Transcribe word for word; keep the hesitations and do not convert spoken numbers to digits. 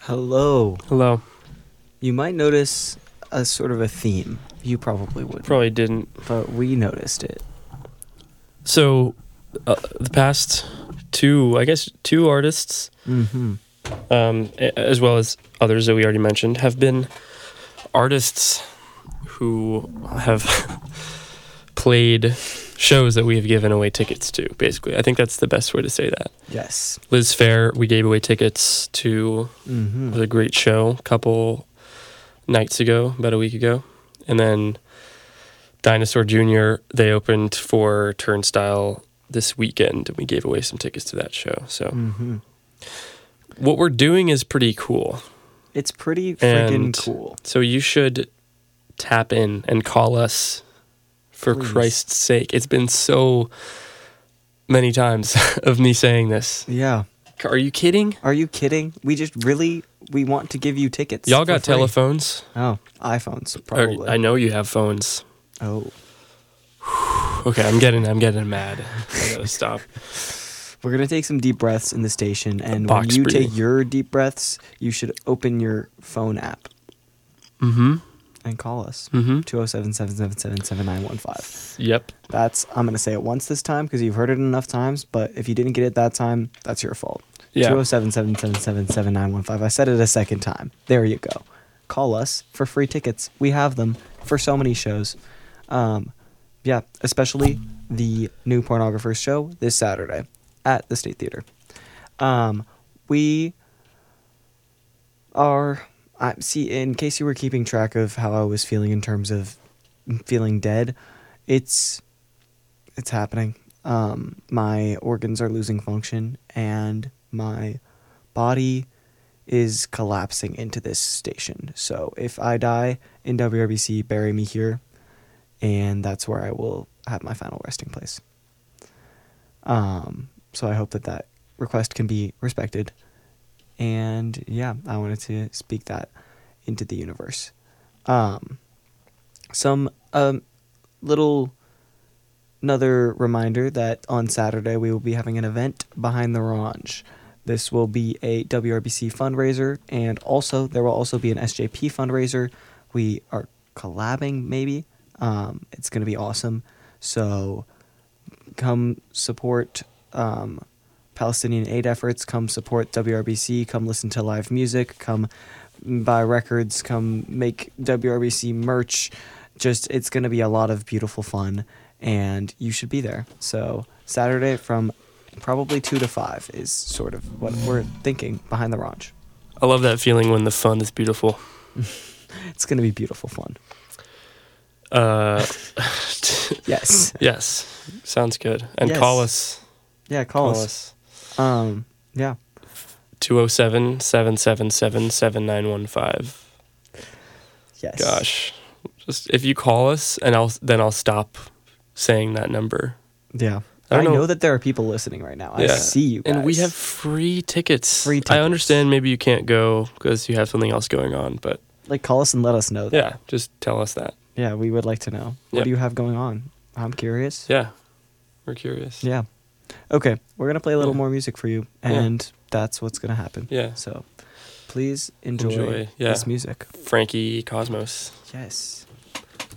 Hello. Hello. You might notice a sort of a theme. You probably would, Probably didn't. but we noticed it. So, uh, the past two, I guess, two artists, Mm-hmm. um, a- as well as others that we already mentioned, have been artists who have played shows that we have given away tickets to, basically. I think that's the best way to say that. Yes. Liz Fair, we gave away tickets to. Mm-hmm. It was a great show a couple nights ago, about a week ago. And then Dinosaur Junior, they opened for Turnstile this weekend, and we gave away some tickets to that show. So Mm-hmm. what we're doing is pretty cool. It's pretty freaking And cool. So you should tap in and call us, for Please. Christ's sake. It's been so many times of me saying this. Yeah. Are you kidding? Are you kidding? We just really we want to give you tickets. Y'all for got free. telephones? Oh, iPhones Or- probably. I know you have phones. Oh, Okay, I'm getting I'm getting mad. I gotta stop. we're gonna take some deep breaths in the station, and when Box you breathing. take your deep breaths, you should open your phone app Mm-hmm. and call us. Mm-hmm. two oh seven, seven seven seven, seven nine one five. Yep. That's, I'm going to say it once this time because you've heard it enough times, but if you didn't get it that time, that's your fault. Yeah. two oh seven, seven seven seven, seven nine one five. I said it a second time. There you go. Call us for free tickets. We have them for so many shows. Um, yeah, especially the new Pornographers show this Saturday at the State Theater. Um, we are... I see, in case you were keeping track of how I was feeling in terms of feeling dead, it's it's happening. Um, my organs are losing function, and my body is collapsing into this station. So if I die in W R B C, bury me here, and that's where I will have my final resting place. Um, so I hope that that request can be respected. And yeah, I wanted to speak that into the universe. Um, some um, little another reminder that on Saturday we will be having an event behind the Range. This will be a W R B C fundraiser, and also there will also be an S J P fundraiser. We are collabing, maybe. Um, it's going to be awesome. So come support um, Palestinian aid efforts, come support W R B C, come listen to live music, come buy records, come make W R B C merch. Just, it's going to be a lot of beautiful fun, and you should be there. So Saturday from probably two to five is sort of what we're thinking behind the Range. I love that feeling when the fun is beautiful. It's going to be beautiful fun. Uh, Yes. yes, sounds good. And Yes. call us. Yeah, call, Call us. us. Um, yeah. two oh seven, seven seven seven, seven nine one five. Yes. Gosh. Just if you call us, and I'll then I'll stop saying that number. Yeah. I I, don't know. know. that there are people listening right now. I Yeah. see you guys. And we have free tickets. Free I tickets. understand maybe you can't go because you have something else going on, but like, call us and let us know that. yeah, just tell us that. Yeah, we would like to know. What Yep. do you have going on? I'm curious. Yeah, we're curious. Yeah. Okay, we're going to play a little Yeah. more music for you, Yeah. and that's what's going to happen. Yeah. So please enjoy, Enjoy, yeah. this music. Frankie Cosmos. Yes.